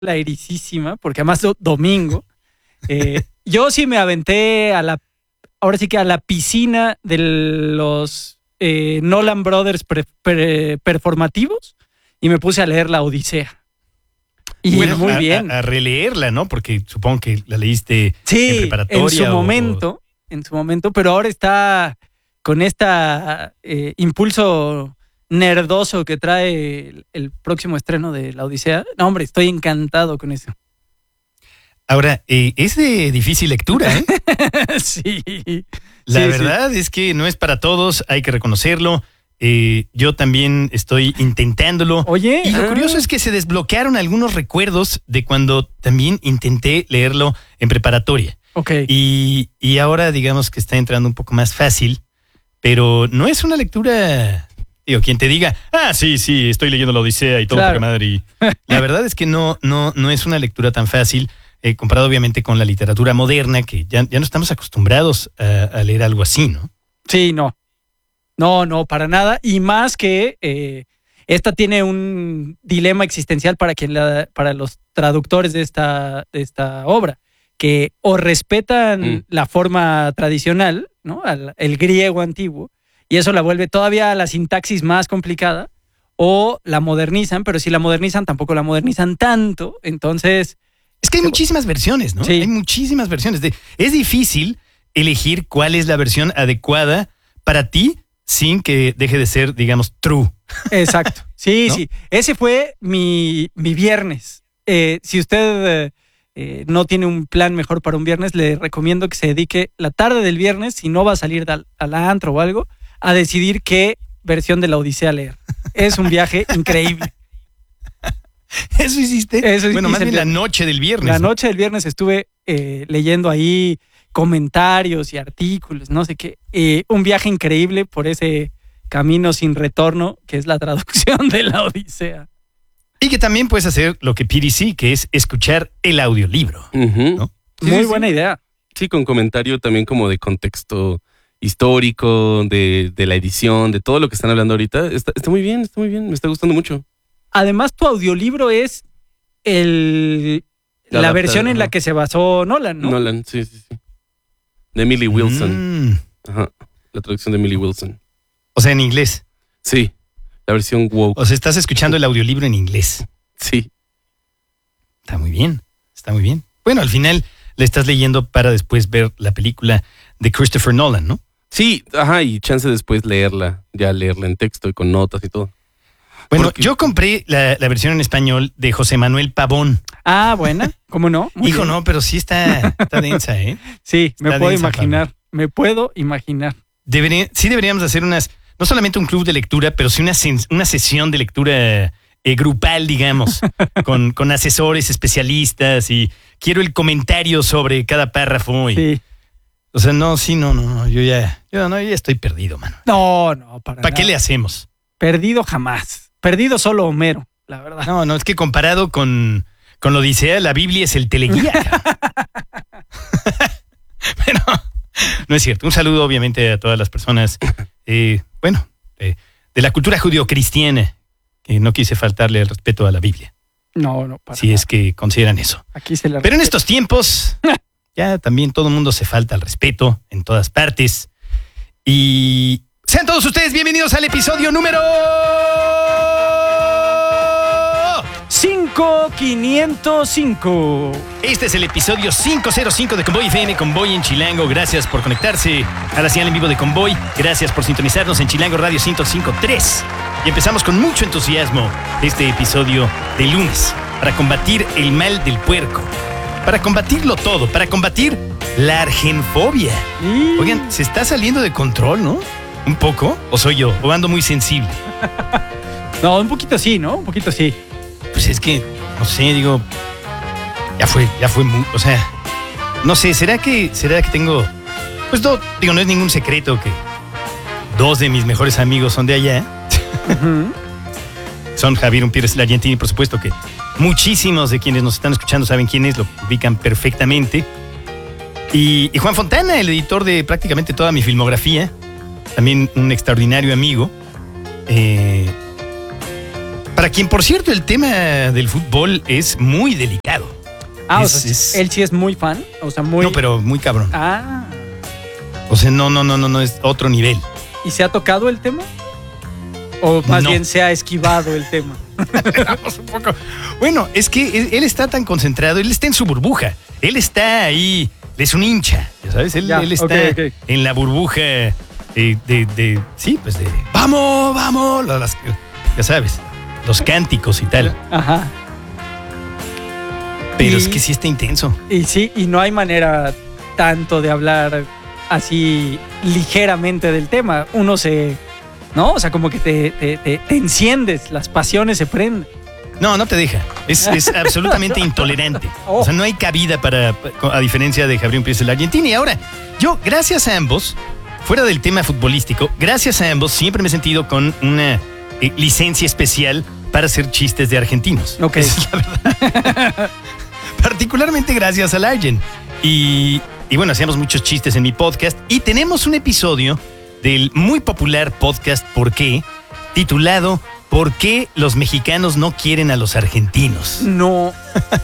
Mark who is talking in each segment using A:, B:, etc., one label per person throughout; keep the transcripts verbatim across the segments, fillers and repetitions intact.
A: airisísima, porque además do, domingo. Eh, yo sí me aventé a la, ahora sí que a la piscina de los eh, Nolan Brothers pre, pre, performativos y me puse a leer La Odisea. Y
B: bueno,
A: muy
B: a,
A: bien.
B: A, a releerla, ¿no? Porque supongo que la leíste
A: sí,
B: en preparatoria.
A: en su
B: o...
A: momento, en su momento, pero ahora está con esta eh, impulso nerdoso que trae el, el próximo estreno de La Odisea. No, hombre, estoy encantado con eso.
B: Ahora, eh, es de difícil lectura, ¿eh?
A: sí.
B: La
A: sí,
B: verdad
A: sí.
B: es que no es para todos, hay que reconocerlo. Eh, yo también estoy intentándolo.
A: Oye.
B: Y lo
A: ah.
B: curioso es que se desbloquearon algunos recuerdos de cuando también intenté leerlo en preparatoria.
A: Ok.
B: Y, y ahora digamos que está entrando un poco más fácil, pero no es una lectura... Digo, quien te diga, ah, sí, sí, estoy leyendo La Odisea y todo,
A: Claro.
B: poca madre. Y la verdad es que no, no, no es una lectura tan fácil, eh, comparado obviamente con la literatura moderna, que ya, ya no estamos acostumbrados a, a leer algo así, ¿no?
A: Sí, no. No, no, para nada. Y más que eh, esta tiene un dilema existencial para, quien la, para los traductores de esta, de esta obra, que o respetan
C: Mm.
A: la forma tradicional, ¿no? Al- el griego antiguo, y eso la vuelve todavía la sintaxis más complicada, o la modernizan, pero si la modernizan, tampoco la modernizan tanto. Entonces,
B: Es que hay muchísimas versiones, ¿no?
A: Sí.
B: Hay muchísimas versiones. De, es difícil elegir cuál es la versión adecuada para ti sin que deje de ser, digamos, true.
A: exacto. Sí,
B: ¿No?
A: sí. Ese fue mi, mi viernes. Eh, si usted eh, eh, no tiene un plan mejor para un viernes, le recomiendo que se dedique la tarde del viernes, si no va a salir a, a la antro o algo, a decidir qué versión de La Odisea leer. Es un viaje increíble.
B: ¿Eso hiciste?
A: Eso
B: bueno,
A: hice
B: más
A: el
B: bien la
A: viernes.
B: noche del viernes.
A: La
B: ¿no?
A: noche del viernes estuve eh, leyendo ahí comentarios y artículos, no sé qué. Eh, un viaje increíble por ese camino sin retorno que es la traducción de La Odisea.
B: Y que también puedes hacer lo que Piri sí, que es escuchar el audiolibro.
C: Ujú.
B: ¿No?
C: Sí,
A: Muy
C: sí,
A: buena
C: sí.
A: idea.
C: Sí, con comentario también como de contexto histórico, de, de la edición, de todo lo que están hablando ahorita. Está, está muy bien, está muy bien, me está gustando mucho.
A: Además, tu audiolibro es el, la
C: Adaptar,
A: versión en la
C: ajá.
A: que se basó Nolan, ¿no?
C: Nolan, sí, sí, sí. De Emily Wilson.
B: Mm.
C: Ajá. La traducción de Emily Wilson.
B: O sea, en inglés.
C: Sí, la versión woke.
B: O sea, estás escuchando el audiolibro en inglés.
C: Sí.
B: Está muy bien, está muy bien. Bueno, al final le estás leyendo para después ver la película de Christopher Nolan, ¿no?
C: Sí, ajá, y chance después leerla, ya leerla en texto y con notas y todo.
B: Bueno,
C: Porque-
B: yo compré la, la versión en español de José Manuel Pavón.
A: Ah, buena. ¿Cómo no? Muy
B: Hijo,
A: bien.
B: no, pero sí está, está densa, ¿eh?
A: Sí, me
B: Está
A: puedo
B: densa,
A: imaginar. Me puedo imaginar.
B: Debería, sí deberíamos hacer unas, no solamente un club de lectura, pero sí una, sen- una sesión de lectura eh, grupal, digamos, con, con asesores especialistas y quiero el comentario sobre cada párrafo. Y,
A: Sí.
B: O sea, no, sí, no, no, no, yo ya, yo no, yo ya estoy perdido, mano.
A: No, no, para
B: ¿Para qué
A: nada.
B: le hacemos?
A: Perdido jamás. Perdido solo Homero, la verdad.
B: No, no, es que comparado con, con la Odisea, la Biblia es el teleguía. Pero no es cierto. Un saludo, obviamente, a todas las personas, eh, bueno, eh, de la cultura judio-cristiana, que no quise faltarle el respeto a la Biblia,
A: No, no, para
B: si
A: nada.
B: es que consideran eso.
A: Aquí se la
B: Pero en
A: respeto.
B: estos tiempos, ya también todo el mundo se falta al respeto en todas partes. Y sean todos ustedes bienvenidos al episodio número...
A: cinco mil quinientos cinco.
B: Este es el episodio quinientos cinco de Convoy F M, Convoy en Chilango. Gracias por conectarse a la señal en vivo de Convoy. Gracias por sintonizarnos en Chilango Radio ciento cinco punto tres. Y empezamos con mucho entusiasmo este episodio de lunes para combatir el mal del puerco. Para combatirlo todo, para combatir la argenfobia.
A: Y-
B: Oigan, se está saliendo de control, ¿no? ¿Un poco? ¿O soy yo? ¿O ando muy sensible?
A: No, un poquito sí, ¿no? Un poquito sí.
B: Pues es que, no sé, digo, ya fue, ya fue, mu- o sea, no sé, ¿será que, será que tengo, pues no, digo, no es ningún secreto que dos de mis mejores amigos son de allá,
A: Ujú.
B: son Javier Umpires Argentini, por supuesto que muchísimos de quienes nos están escuchando saben quién es, lo ubican perfectamente, y, y Juan Fontana, el editor de prácticamente toda mi filmografía, también un extraordinario amigo, eh, Para quien, por cierto, el tema del fútbol es muy delicado.
A: Ah,
B: es,
A: o sea,
B: es...
A: él sí es muy fan, o sea, muy...
B: No, pero muy cabrón.
A: Ah.
B: O sea, no, no, no, no, no, es otro nivel.
A: ¿Y se ha tocado el tema? ¿O más
B: No.
A: bien se ha esquivado el tema?
B: Vamos un poco. Bueno, es que él, él está tan concentrado, él está en su burbuja. Él está ahí, es un hincha, ¿ya sabes? Él,
A: Ya,
B: él está
A: ok, ok.
B: en la burbuja de, de, de- sí, pues de, vamos, vamos, las- las- ya sabes, los cánticos y tal.
A: Ajá.
B: Pero
A: Y-
B: es que sí está intenso.
A: Y sí, y no hay manera tanto de hablar así ligeramente del tema. Uno se... ¿No? O sea, como que te, te, te, te enciendes, las pasiones se prenden.
B: No, no te deja. Es, es absolutamente intolerante. O sea, no hay cabida para, a diferencia de Gabriel Priest, el argentino. Y ahora, yo, gracias a ambos, fuera del tema futbolístico, gracias a ambos, siempre me he sentido con una eh, licencia especial para hacer chistes de argentinos.
A: Ok.
B: Esa es la verdad. Particularmente gracias al Argent. Y, y bueno, hacíamos muchos chistes en mi podcast. Y tenemos un episodio del muy popular podcast ¿Por qué?, titulado ¿Por qué los mexicanos no quieren a los argentinos?
A: No.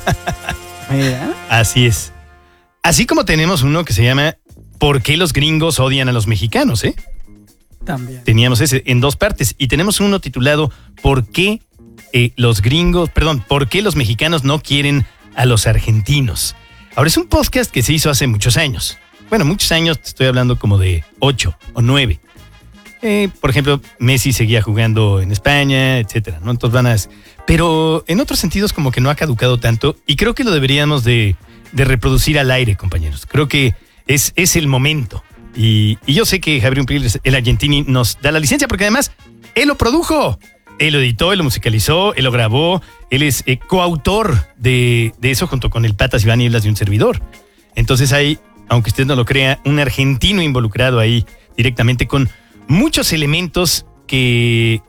A: Mira.
B: Así es. Así como tenemos uno que se llama ¿Por qué los gringos odian a los mexicanos? ¿eh?
A: También.
B: Teníamos ese en dos partes. Y tenemos uno titulado ¿Por qué eh, los gringos, perdón, ¿por qué los mexicanos no quieren a los argentinos? Ahora, es un podcast que se hizo hace muchos años. Bueno, muchos años, te estoy hablando como de ocho o nueve. Eh, por ejemplo, Messi seguía jugando en España, etcétera, ¿no? Entonces van a... Pero en otros sentidos como que no ha caducado tanto y creo que lo deberíamos de, de reproducir al aire, compañeros. Creo que es, es el momento. Y, y yo sé que Javier Umpriles, el argentini, nos da la licencia porque además él lo produjo. Él lo editó, él lo musicalizó, él lo grabó. Él es eh, coautor de, de eso junto con el Patas Iván y Blas de un servidor. Entonces hay, aunque usted no lo crea, un argentino involucrado ahí directamente con muchos elementos que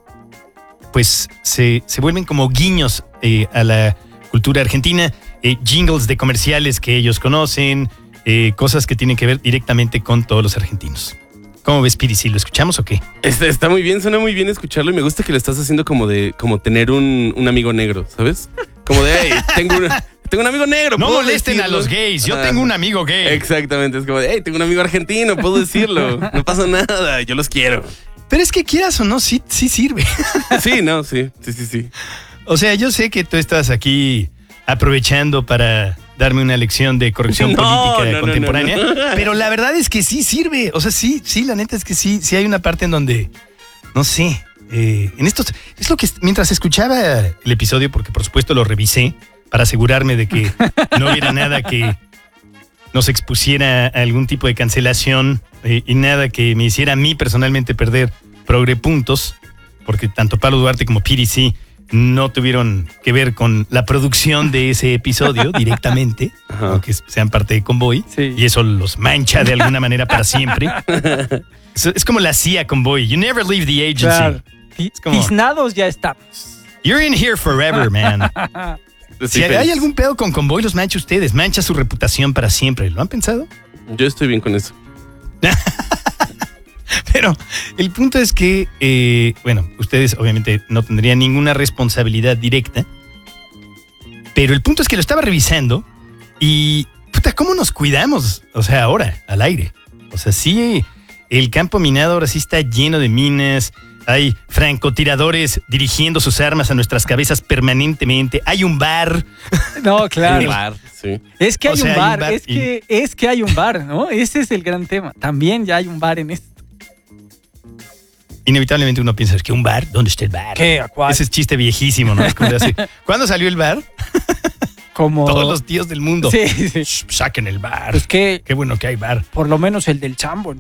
B: pues se, se vuelven como guiños eh, a la cultura argentina, eh, jingles de comerciales que ellos conocen, eh, cosas que tienen que ver directamente con todos los argentinos. ¿Cómo ves, Piri? ¿Sí lo escuchamos o qué?
C: Está, está muy bien, suena muy bien escucharlo y me gusta que lo estás haciendo como de como tener un, un amigo negro, ¿sabes? Como de, hey, tengo, una, tengo un amigo negro.
B: No
C: ¿puedo
B: molesten
C: decirlo?
B: a los gays, yo
C: Ah,
B: tengo un amigo gay.
C: Exactamente, es como de, hey, tengo un amigo argentino, puedo decirlo. No pasa nada, yo los quiero.
B: Pero es que quieras o no, sí, sí sirve.
C: Sí, no, sí, sí, sí, sí.
B: O sea, yo sé que tú estás aquí aprovechando para darme una lección de corrección
C: No,
B: política
C: no, no,
B: contemporánea,
C: no, no.
B: pero la verdad es que sí sirve. O sea, sí, sí, la neta es que sí, sí hay una parte en donde, no sé, eh, en estos, es lo que mientras escuchaba el episodio, porque por supuesto lo revisé para asegurarme de que no hubiera nada que nos expusiera a algún tipo de cancelación eh, y nada que me hiciera a mí personalmente perder progre puntos, porque tanto Pablo Duarte como Piri sí no tuvieron que ver con la producción de ese episodio directamente,
C: Ajá.
B: aunque sean parte de Convoy,
A: Sí.
B: y eso los mancha de alguna manera para siempre. Es, es como la C I A Convoy. You never leave the agency.
A: Claro.
B: Es como-
A: Tiznados ya estamos.
B: You're in here forever, man.
C: Estoy
B: Si hay
C: feliz.
B: algún pedo con Convoy, los mancha ustedes. Mancha su reputación para siempre. ¿Lo han pensado?
C: Yo estoy bien con eso.
B: Pero el punto es que, eh, bueno, ustedes obviamente no tendrían ninguna responsabilidad directa. Pero el punto es que lo estaba revisando y, puta, ¿cómo nos cuidamos? O sea, ahora, al aire. O sea, sí, el campo minado ahora sí está lleno de minas. Hay francotiradores dirigiendo sus armas a nuestras cabezas permanentemente. Hay un bar.
A: No, claro.
C: El bar, sí.
A: Es que
B: O
A: hay
B: sea,
A: un
B: hay un
A: bar,
B: bar
A: es
B: y-
A: que es que hay un bar, ¿no? Ese es el gran tema. También ya hay un bar en esto.
B: Inevitablemente uno piensa, ¿qué un bar? ¿Dónde está el bar?
A: ¿Qué? ¿A cuál?
B: Ese es chiste viejísimo, ¿no? Es como de así, ¿cuándo salió el bar?
A: Como
B: Todos los tíos del mundo.
A: Sí, sí.
B: Shh, saquen el bar.
A: Pues que
B: Qué bueno que hay bar.
A: por lo menos el del chambo.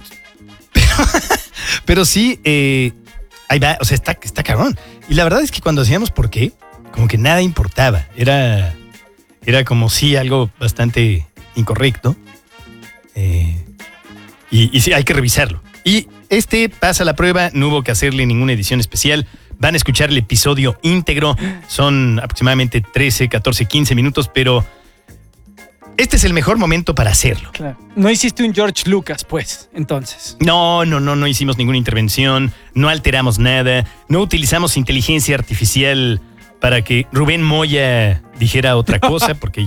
B: Pero sí, eh, ahí va, o sea, está, está cabrón. Y la verdad es que cuando hacíamos por qué, como que nada importaba. Era, era como sí algo bastante incorrecto. Eh, y, y sí, hay que revisarlo. Y este pasa la prueba, no hubo que hacerle ninguna edición especial. Van a escuchar el episodio íntegro. Son aproximadamente trece, catorce, quince minutos, pero este es el mejor momento para hacerlo.
A: Claro. No hiciste un George Lucas, pues, entonces.
B: No, no, no, no hicimos ninguna intervención, no alteramos nada, no utilizamos inteligencia artificial para que Rubén Moya dijera otra cosa, porque